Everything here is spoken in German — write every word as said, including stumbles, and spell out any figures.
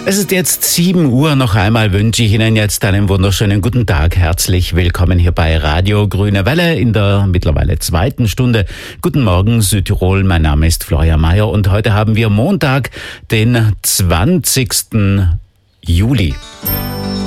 Es ist jetzt sieben Uhr. Noch einmal wünsche ich Ihnen jetzt einen wunderschönen guten Tag. Herzlich willkommen hier bei Radio Grüne Welle in der mittlerweile zweiten Stunde. Guten Morgen Südtirol, mein Name ist Florian Mayer und heute haben wir Montag, den zwanzigsten Juli.